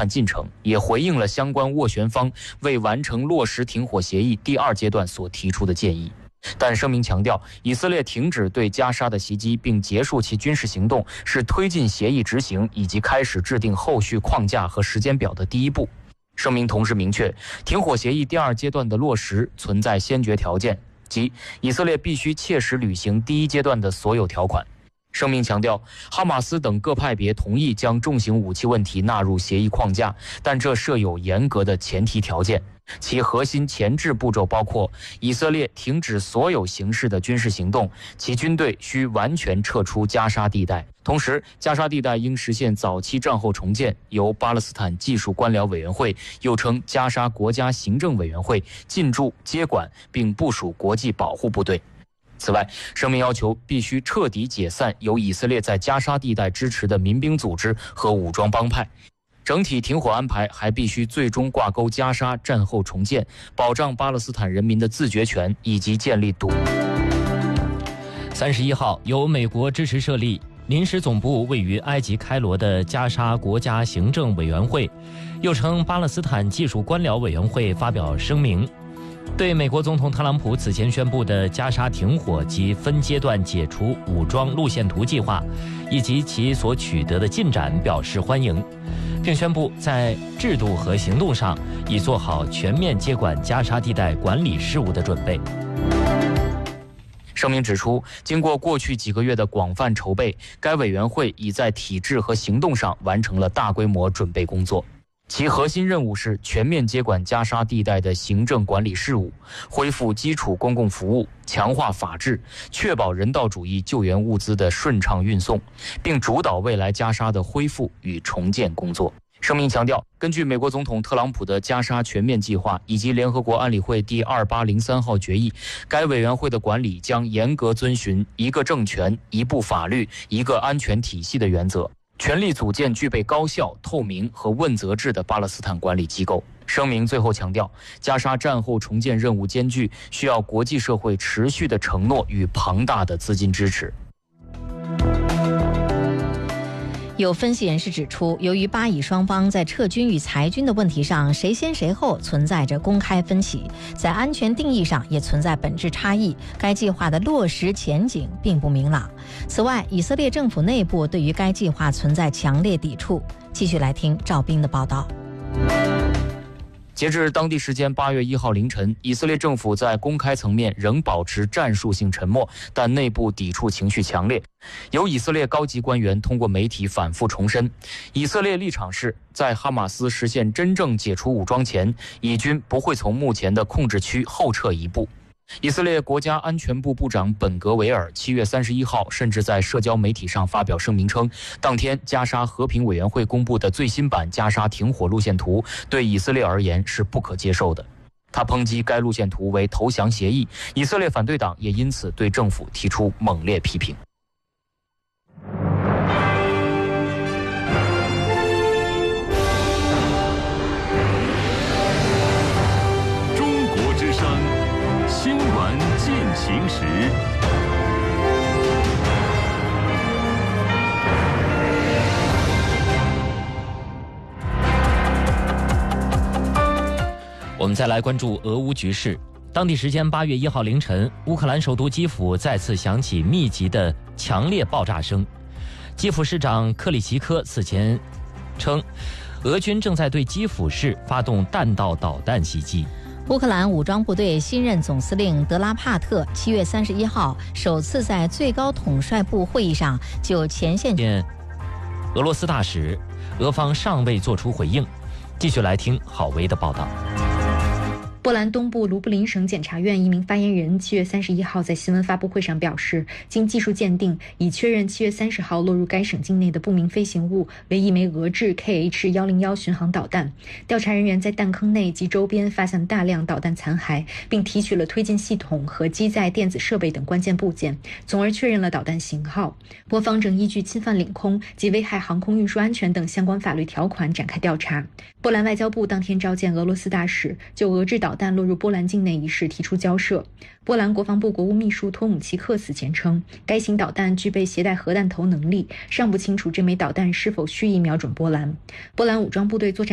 判进程，也回应了相关斡旋方为完成落实停火协议第2阶段所提出的建议。但声明强调，以色列停止对加沙的袭击并结束其军事行动，是推进协议执行以及开始制定后续框架和时间表的第一步。声明同时明确，停火协议第2阶段的落实存在先决条件，即以色列必须切实履行第1阶段的所有条款。声明强调，哈马斯等各派别同意将重型武器问题纳入协议框架，但这设有严格的前提条件。其核心前置步骤包括：以色列停止所有形式的军事行动，其军队需完全撤出加沙地带，同时加沙地带应实现早期战后重建，由巴勒斯坦技术官僚委员会，又称加沙国家行政委员会进驻接管并部署国际保护部队。此外，声明要求必须彻底解散由以色列在加沙地带支持的民兵组织和武装帮派。整体停火安排还必须最终挂钩加沙战后重建，保障巴勒斯坦人民的自决权以及建立 31号，由美国支持设立、临时总部位于埃及开罗的加沙国家行政委员会，又称巴勒斯坦技术官僚委员会发表声明，对美国总统特朗普此前宣布的加沙停火及分阶段解除武装路线图计划以及其所取得的进展表示欢迎，并宣布在制度和行动上已做好全面接管加沙地带管理事务的准备。 声明指出，经过过去几个月的广泛筹备，该委员会已在体制和行动上完成了大规模准备工作。其核心任务是全面接管加沙地带的行政管理事务，恢复基础公共服务，强化法治，确保人道主义救援物资的顺畅运送，并主导未来加沙的恢复与重建工作。声明强调，根据美国总统特朗普的加沙全面计划以及联合国安理会第2803号决议，该委员会的管理将严格遵循一个政权、一部法律、一个安全体系的原则，全力组建具备高效、透明和问责制的巴勒斯坦管理机构。声明最后强调，加沙战后重建任务艰巨，需要国际社会持续的承诺与庞大的资金支持。 有分析人士指出，由于巴以双方在撤军与裁军的问题上谁先谁后存在着公开分歧，在安全定义上也存在本质差异，该计划的落实前景并不明朗。此外，以色列政府内部对于该计划存在强烈抵触。继续来听赵斌的报道。 截至当地时间8月1号凌晨，以色列政府在公开层面仍保持战术性沉默，但内部抵触情绪强烈。有以色列高级官员通过媒体反复重申，以色列立场是在哈马斯实现真正解除武装前，以军不会从目前的控制区后撤一步。以色列国家安全部部长本格维尔7月31号甚至在社交媒体上发表声明称，当天加沙和平委员会公布的最新版加沙停火路线图对以色列而言是不可接受的。他抨击该路线图为投降协议，以色列反对党也因此对政府提出猛烈批评。 中国之声新闻进行时。 我们再来关注俄乌局势。当地时间8月1号凌晨，乌克兰首都基辅再次响起密集的强烈爆炸声。基辅市长克里奇科此前称，俄军正在对基辅市发动弹道导弹袭击。 乌克兰武装部队新任总司令德拉帕特7月31号首次在最高统帅部会议上就前线俄罗斯大使，俄方尚未作出回应。继续来听郝维的报道。 波兰东部卢布林省检察院一名发言人7月31号在新闻发布会上表示，经技术鉴定，已确认7月30号落入该省境内的不明飞行物为一枚俄制 KH-101巡航导弹。调查人员在弹坑内及周边发现大量导弹残骸，并提取了推进系统和机载电子设备等关键部件，从而确认了导弹型号。波方正依据侵犯领空及危害航空运输安全等相关法律条款展开调查。波兰外交部当天召见俄罗斯大使，就俄制导弹落入波兰境内一事提出交涉。波兰国防部国务秘书托姆奇克此前称，该型导弹具备携带核弹头能力，尚不清楚这枚导弹是否蓄意瞄准波兰。波兰武装部队作战